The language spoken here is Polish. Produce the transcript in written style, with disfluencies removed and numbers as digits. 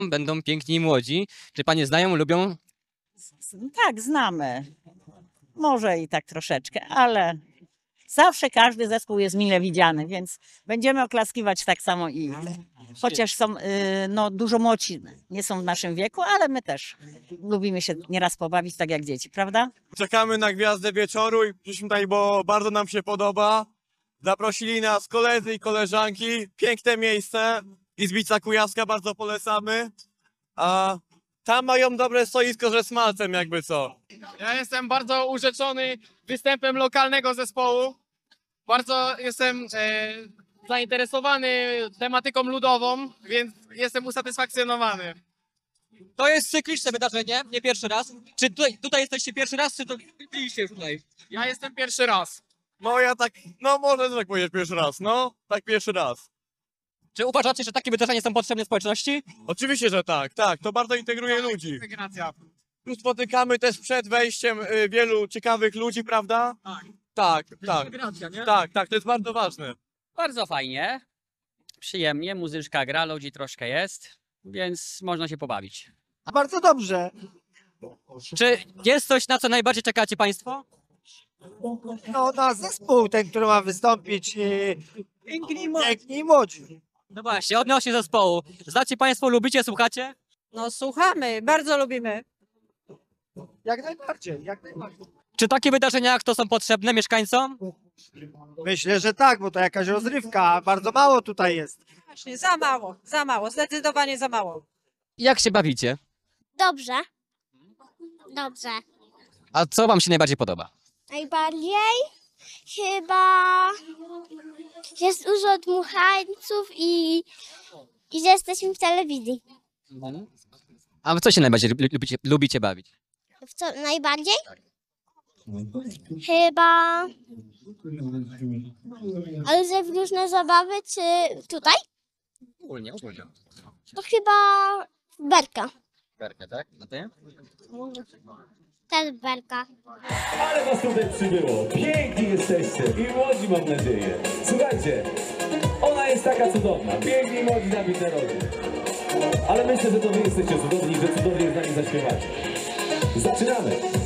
będą piękni i młodzi. Czy panie znają, lubią? Tak, znamy. Może i tak troszeczkę, ale zawsze każdy zespół jest mile widziany, więc będziemy oklaskiwać tak samo i ich. Chociaż są no, dużo młodsi, nie są w naszym wieku, ale my też lubimy się nieraz pobawić tak jak dzieci, prawda? Czekamy na gwiazdę wieczoru i przyszliśmy tutaj, bo bardzo nam się podoba. Zaprosili nas koledzy i koleżanki. Piękne miejsce. Izbica Kujawska bardzo polecamy. A tam mają dobre stoisko ze smalcem, jakby co. Ja jestem bardzo urzeczony występem lokalnego zespołu. Bardzo jestem zainteresowany tematyką ludową, więc jestem usatysfakcjonowany. To jest cykliczne wydarzenie, nie pierwszy raz. Czy tutaj jesteście pierwszy raz, czy to byliście już tutaj? Ja jestem pierwszy raz. No ja tak, no może tak powiedzieć pierwszy raz, no. Tak pierwszy raz. Czy uważacie, że takie wydarzenia są potrzebne społeczności? Oczywiście, że tak, tak. To bardzo integruje ludzi. Integracja. Tu spotykamy też przed wejściem wielu ciekawych ludzi, prawda? Tak. Tak, tak. Integracja, nie? Tak, tak, to jest bardzo ważne. Bardzo fajnie, przyjemnie, muzyczka gra, ludzi troszkę jest, więc można się pobawić. Bardzo dobrze. Czy jest coś, na co najbardziej czekacie państwo? No, na zespół ten, który ma wystąpić Piękni i Młodzi. No właśnie, odnośnie zespołu. Znacie państwo, lubicie, słuchacie? No słuchamy, bardzo lubimy. Jak najbardziej, jak najbardziej. Czy takie wydarzenia jak to są potrzebne mieszkańcom? Myślę, że tak, bo to jakaś rozrywka, a bardzo mało tutaj jest. Właśnie, za mało, zdecydowanie za mało. Jak się bawicie? Dobrze. Dobrze. A co wam się najbardziej podoba? Najbardziej chyba jest dużo dmuchańców i że jesteśmy w telewizji. A w co się najbardziej lubicie bawić? W co najbardziej? Chyba... Ale że w różne zabawy, czy tutaj? Ogólnie. To chyba berka. Berkę, tak? A ty? Też berka. Ale was tutaj przybyło. Piękni jesteście i młodzi, mam nadzieję. Słuchajcie, ona jest taka cudowna. Piękni i młodzi na Winterodzie. Ale myślę, że to wy jesteście cudowni i że cudownie z nami zaśpiewacie. Zaczynamy!